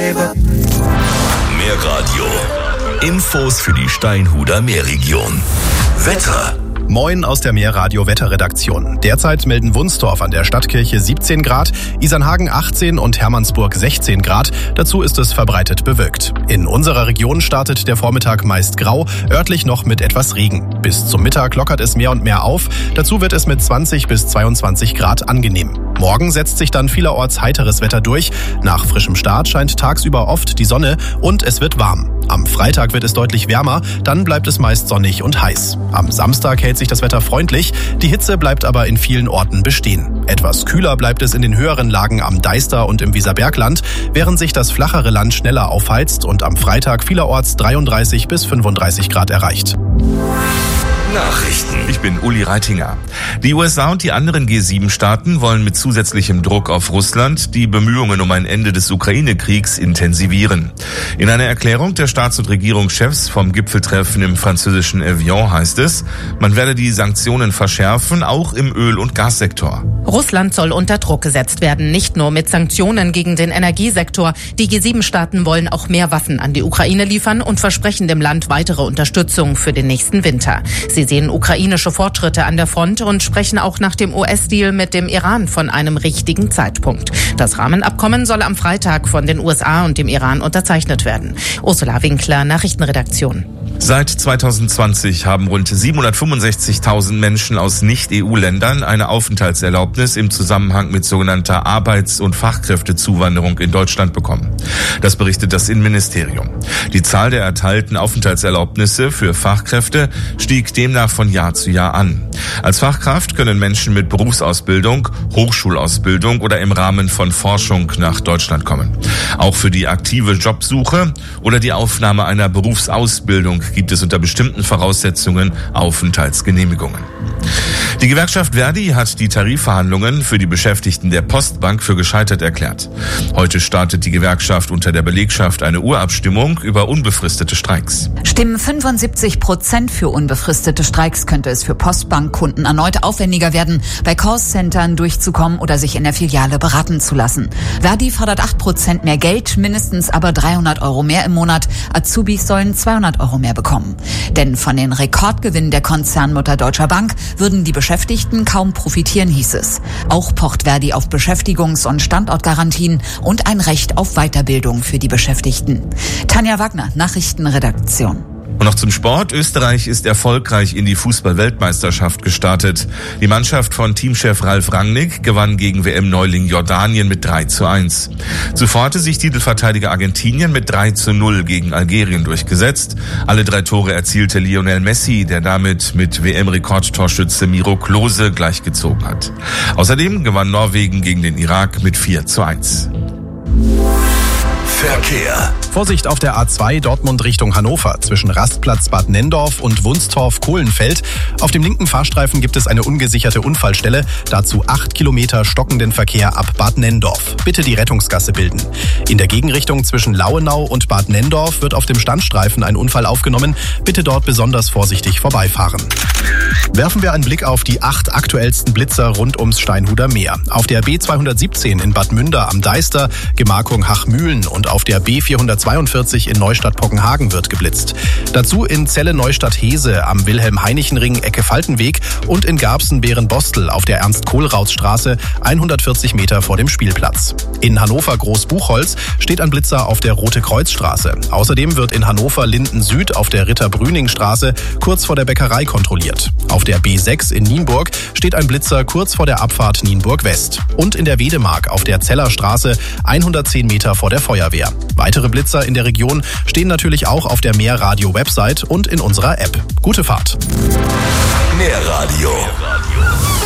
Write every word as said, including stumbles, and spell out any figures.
baby. Meerradio. Infos für die Steinhuder Meerregion. Wetter. Moin aus der Meerradio-Wetterredaktion. Derzeit melden Wunstorf an der Stadtkirche siebzehn Grad, Isernhagen achtzehn und Hermannsburg sechzehn Grad. Dazu ist es verbreitet bewölkt. In unserer Region startet der Vormittag meist grau, örtlich noch mit etwas Regen. Bis zum Mittag lockert es mehr und mehr auf. Dazu wird es mit zwanzig bis zweiundzwanzig Grad angenehm. Morgen setzt sich dann vielerorts heiteres Wetter durch. Nach frischem Start scheint tagsüber oft die Sonne und es wird warm. Am Freitag wird es deutlich wärmer, dann bleibt es meist sonnig und heiß. Am Samstag hält sich das Wetter freundlich, die Hitze bleibt aber in vielen Orten bestehen. Etwas kühler bleibt es in den höheren Lagen am Deister und im Weserbergland, während sich das flachere Land schneller aufheizt und am Freitag vielerorts dreiunddreißig bis fünfunddreißig Grad erreicht. Nachrichten. Ich bin Uli Reitinger. Die U S A und die anderen G sieben Staaten wollen mit zusätzlichem Druck auf Russland die Bemühungen um ein Ende des Ukraine-Kriegs intensivieren. In einer Erklärung der Staats- und Regierungschefs vom Gipfeltreffen im französischen Evian heißt es, man werde die Sanktionen verschärfen, auch im Öl- und Gassektor. Russland soll unter Druck gesetzt werden, nicht nur mit Sanktionen gegen den Energiesektor. Die G sieben Staaten wollen auch mehr Waffen an die Ukraine liefern und versprechen dem Land weitere Unterstützung für den nächsten Winter. Sie sehen ukrainische Fortschritte an der Front und sprechen auch nach dem U S-Deal mit dem Iran von einem richtigen Zeitpunkt. Das Rahmenabkommen soll am Freitag von den U S A und dem Iran unterzeichnet werden. Ursula Winkler, Nachrichtenredaktion. Seit zweitausendzwanzig haben rund siebenhundertfünfundsechzigtausend Menschen aus Nicht-E U-Ländern eine Aufenthaltserlaubnis im Zusammenhang mit sogenannter Arbeits- und Fachkräftezuwanderung in Deutschland bekommen. Das berichtet das Innenministerium. Die Zahl der erteilten Aufenthaltserlaubnisse für Fachkräfte stieg demnach von Jahr zu Jahr an. Als Fachkraft können Menschen mit Berufsausbildung, Hochschulausbildung oder im Rahmen von Forschung nach Deutschland kommen. Auch für die aktive Jobsuche oder die Aufnahme einer Berufsausbildung gibt es unter bestimmten Voraussetzungen Aufenthaltsgenehmigungen. Die Gewerkschaft Verdi hat die Tarifverhandlungen für die Beschäftigten der Postbank für gescheitert erklärt. Heute startet die Gewerkschaft unter der Belegschaft eine Urabstimmung über unbefristete Streiks. Stimmen fünfundsiebzig Prozent für unbefristete Streiks, könnte es für Postbankkunden erneut aufwendiger werden, bei Callcentern durchzukommen oder sich in der Filiale beraten zu lassen. Verdi fordert acht Prozent mehr Geld, mindestens aber dreihundert Euro mehr im Monat. Azubis sollen zweihundert Euro mehr bekommen. Denn von den Rekordgewinnen der Konzernmutter Deutscher Bank würden die Beschäftigten kaum profitieren, hieß es. Auch pocht Verdi auf Beschäftigungs- und Standortgarantien und ein Recht auf Weiterbildung für die Beschäftigten. Tanja Wagner, Nachrichtenredaktion. Und noch zum Sport. Österreich ist erfolgreich in die Fußball-Weltmeisterschaft gestartet. Die Mannschaft von Teamchef Ralf Rangnick gewann gegen W M-Neuling Jordanien mit drei zu eins. Zuvor hatte sich Titelverteidiger Argentinien mit drei zu null gegen Algerien durchgesetzt. Alle drei Tore erzielte Lionel Messi, der damit mit W M-Rekordtorschütze Miro Klose gleichgezogen hat. Außerdem gewann Norwegen gegen den Irak mit vier zu eins. Verkehr. Vorsicht auf der A zwei Dortmund Richtung Hannover zwischen Rastplatz Bad Nenndorf und Wunstorf-Kohlenfeld. Auf dem linken Fahrstreifen gibt es eine ungesicherte Unfallstelle. Dazu acht Kilometer stockenden Verkehr ab Bad Nenndorf. Bitte die Rettungsgasse bilden. In der Gegenrichtung zwischen Lauenau und Bad Nenndorf wird auf dem Standstreifen ein Unfall aufgenommen. Bitte dort besonders vorsichtig vorbeifahren. Werfen wir einen Blick auf die acht aktuellsten Blitzer rund ums Steinhuder Meer. Auf der B zweihundertsiebzehn in Bad Münder am Deister, Gemarkung Hachmühlen, und auf der B vierhundertzweiundvierzig in Neustadt-Pockenhagen wird geblitzt. Dazu in Celle-Neustadt-Hese am Wilhelm-Heinichen-Ring Ecke Faltenweg und in Garbsen-Behren-Bostel auf der Ernst-Kohlraus-Straße hundertvierzig Meter vor dem Spielplatz. In Hannover Groß-Buchholz steht ein Blitzer auf der Rote-Kreuz-Straße. Außerdem wird in Hannover Linden-Süd auf der Ritter-Brüning-Straße kurz vor der Bäckerei kontrolliert. Auf der B sechs in Nienburg steht ein Blitzer kurz vor der Abfahrt Nienburg-West. Und in der Wedemark auf der Zellerstraße hundertzehn Meter vor der Feuerwehr. Weitere Blitzer in der Region stehen natürlich auch auf der Meerradio-Website und in unserer App. Gute Fahrt. Meerradio.